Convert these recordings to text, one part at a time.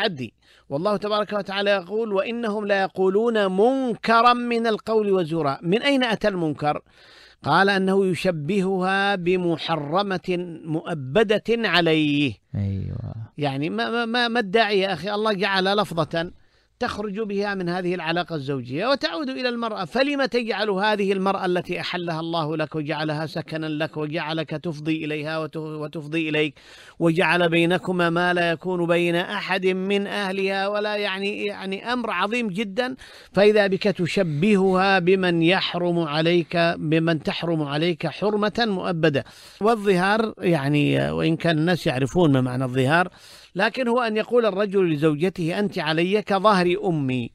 التحدي. والله تبارك وتعالى يقول وإنهم لا يقولون منكرا من القول وزورا. من أين أتى المنكر؟ قال أنه يشبهها بمحرمة مؤبدة عليه. أيوة. يعني ما الداعي يا أخي؟ الله جعل لفظة تخرج بها من هذه العلاقة الزوجية وتعود إلى المرأة، فلما تجعل هذه المرأة التي أحلها الله لك وجعلها سكنا لك وجعلك تفضي إليها وتفضي إليك وجعل بينكما ما لا يكون بين أحد من أهلها ولا يعني أمر عظيم جدا، فإذا بك تشبهها بمن يحرم عليك، بمن تحرم عليك حرمة مؤبدة. والظهار يعني وإن كان الناس يعرفون ما معنى الظهار، لكن هو أن يقول الرجل لزوجته أنت علي كظهر أمي،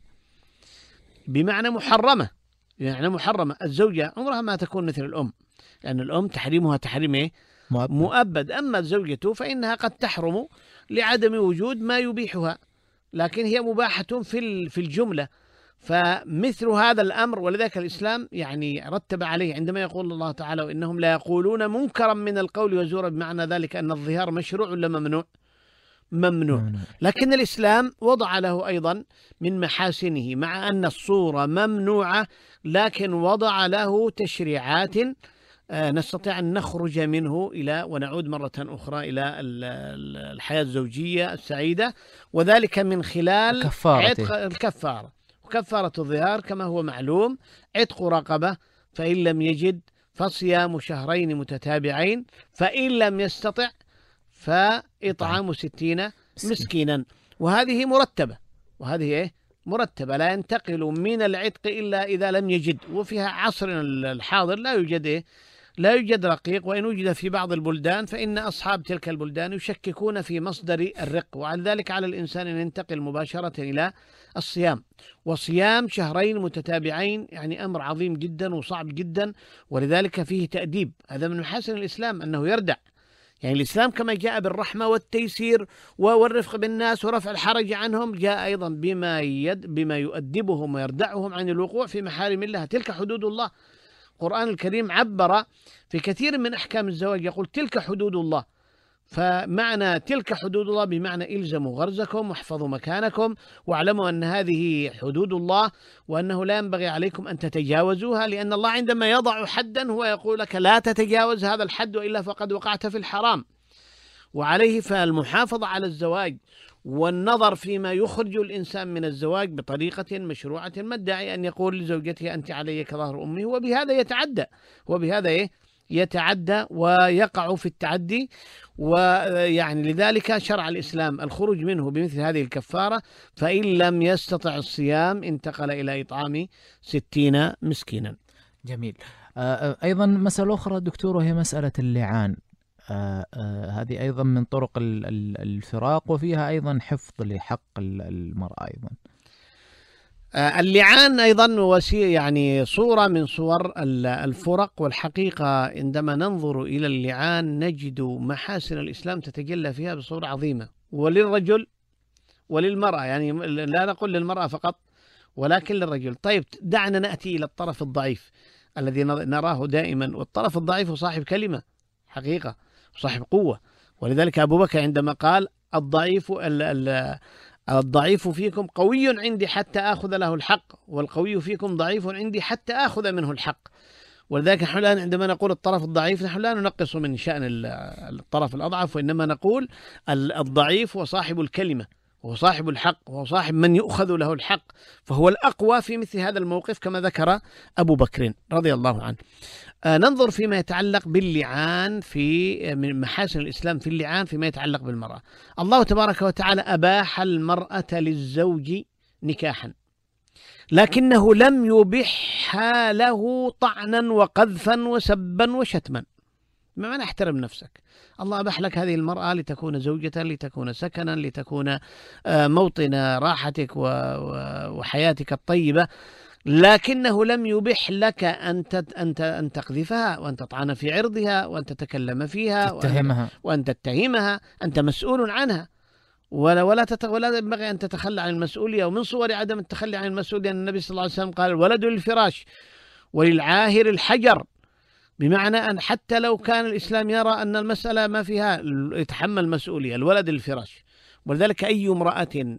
بمعنى محرمة. يعني محرمة. الزوجة عمرها ما تكون مثل الأم، لأن الأم تحريمها تحريم مؤبد. أما الزوجة فإنها قد تحرم لعدم وجود ما يبيحها، لكن هي مباحة في الجملة. فمثل هذا الأمر، ولذلك الإسلام يعني رتب عليه عندما يقول الله تعالى وإنهم لا يقولون منكرا من القول وزورا، بمعنى ذلك أن الظهار مشروع ولا ممنوع؟ ممنوع. لكن الإسلام وضع له أيضا من محاسنه، مع أن الصورة ممنوعة لكن وضع له تشريعات نستطيع أن نخرج منه إلى ونعود مرة أخرى إلى الحياة الزوجية السعيدة، وذلك من خلال عتق الكفارة. وكفارة الظهار كما هو معلوم عتق رقبة، فإن لم يجد فصيام شهرين متتابعين، فإن لم يستطع فإطعام 60 مسكينا. وهذه مرتبة، وهذه مرتبة لا ينتقل من العتق إلا إذا لم يجد. وفيها عصرنا الحاضر لا يوجد رقيق، وإن وجد في بعض البلدان فإن أصحاب تلك البلدان يشككون في مصدر الرق، وعلى ذلك على الإنسان أن ينتقل مباشرة إلى الصيام. وصيام شهرين متتابعين يعني أمر عظيم جدا وصعب جدا، ولذلك فيه تأديب. هذا من محاسن الإسلام أنه يردع. يعني الإسلام كما جاء بالرحمة والتيسير والرفق بالناس ورفع الحرج عنهم، جاء أيضا بما يؤدبهم ويردعهم عن الوقوع في محارم الله. تلك حدود الله. القرآن الكريم عبر في كثير من أحكام الزواج يقول تلك حدود الله. فمعنى تلك حدود الله بمعنى إلزموا غرزكم واحفظوا مكانكم واعلموا أن هذه حدود الله، وأنه لا ينبغي عليكم أن تتجاوزوها، لأن الله عندما يضع حدا هو يقول لك لا تتجاوز هذا الحد وإلا فقد وقعت في الحرام. وعليه فالمحافظة على الزواج والنظر فيما يخرج الإنسان من الزواج بطريقة مشروعة. ما الداعي أن يقول لزوجته أنت علي كظهر أمي؟ وبهذا يتعدى ويقع في التعدي. ويعني لذلك شرع الإسلام الخروج منه بمثل هذه الكفارة. فإن لم يستطع الصيام انتقل إلى إطعام 60 مسكينا. جميل. أيضا مسألة أخرى دكتور، وهي مسألة اللعان. هذه أيضا من طرق الفراق، وفيها أيضا حفظ لحق المرأة أيضا. اللعان أيضا يعني صورة من صور الفرق. والحقيقة عندما ننظر إلى اللعان نجد محاسن الإسلام تتجلى فيها بصورة عظيمة، وللرجل وللمرأة. يعني لا نقول للمرأة فقط ولكن للرجل. طيب دعنا نأتي إلى الطرف الضعيف الذي نراه دائما. والطرف الضعيف صاحب كلمة حقيقة، صاحب قوة. ولذلك أبو بكر عندما قال الضعيف فيكم قوي عندي حتى آخذ له الحق، والقوي فيكم ضعيف عندي حتى آخذ منه الحق. ولذلك نحن الآن عندما نقول الطرف الضعيف نحن لا ننقص من شأن الطرف الأضعف، وإنما نقول الضعيف هو صاحب الكلمة، وهو صاحب الحق، وهو صاحب من يؤخذ له الحق، فهو الأقوى في مثل هذا الموقف كما ذكر أبو بكر رضي الله عنه. ننظر فيما يتعلق باللعان من محاسن الإسلام في اللعان فيما يتعلق بالمرأة. الله تبارك وتعالى أباح المرأة للزوج نكاحا، لكنه لم يبحها له طعنا وقذفا وسبا وشتما. ما معنى احترم نفسك؟ الله أباح لك هذه المرأة لتكون زوجة، لتكون سكنا، لتكون موطن راحتك وحياتك الطيبة، لكنه لم يبح لك أن تقذفها وأن تطعن في عرضها وأن تتكلم فيها وأن تتهمها. أنت مسؤول عنها، ولا ينبغي أن تتخلى عن المسؤولية. ومن صور عدم التخلي عن المسؤولية أن النبي صلى الله عليه وسلم قال الولد للفراش وللعاهر الحجر، بمعنى أن حتى لو كان الإسلام يرى أن المسألة ما فيها يتحمل مسؤولية، الولد للفراش. ولذلك أي امرأة